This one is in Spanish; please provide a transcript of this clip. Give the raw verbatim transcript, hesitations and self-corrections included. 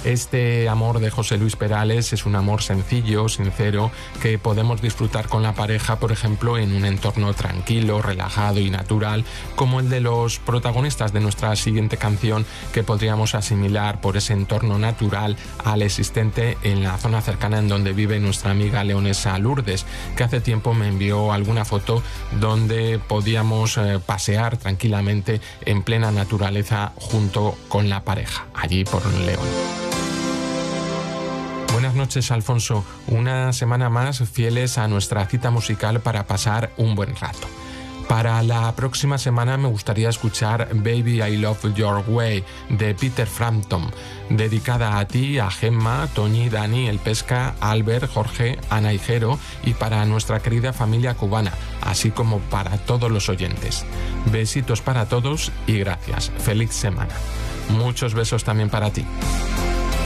Este amor de José Luis Perales es un amor sencillo, sincero, que podemos disfrutar con la pareja, por ejemplo, en un entorno tranquilo, relajado y natural, como el de los protagonistas de nuestra siguiente canción, que podríamos asimilar por ese entorno natural al existente en la zona cercana en donde vive nuestra amiga leonesa Lourdes, que hace tiempo me envió alguna foto donde podíamos eh, pasear tranquilamente en plena naturaleza junto con la pareja, allí por León. Buenas noches, Alfonso. Una semana más fieles a nuestra cita musical para pasar un buen rato. Para la próxima semana me gustaría escuchar Baby I Love Your Way de Peter Frampton, dedicada a ti, a Gemma, Toñi, Dani, El Pesca, Albert, Jorge, Ana y Jero, y para nuestra querida familia cubana, así como para todos los oyentes. Besitos para todos y gracias. Feliz semana. Muchos besos también para ti.